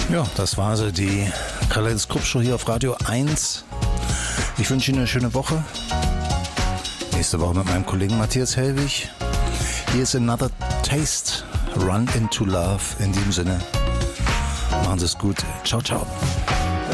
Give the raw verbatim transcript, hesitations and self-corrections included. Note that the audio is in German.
Ja, das war sie, die Kaleidoskop-Show hier auf Radio eins. Ich wünsche Ihnen eine schöne Woche. Nächste Woche mit meinem Kollegen Matthias Hellwig. Hier ist Another Taste, Run into Love. In diesem Sinne, machen Sie es gut. Ciao, ciao.